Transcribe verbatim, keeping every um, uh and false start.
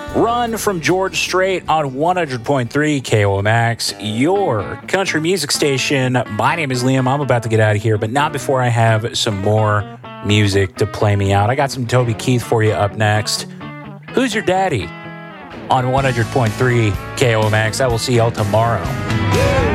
Run from George Strait on one hundred point three K O M X, your country music station. My name is Liam. I'm about to get out of here, but not before I have some more music to play me out. I got some Toby Keith for you up next. Who's Your Daddy? On one hundred point three K O M X. I will see y'all tomorrow.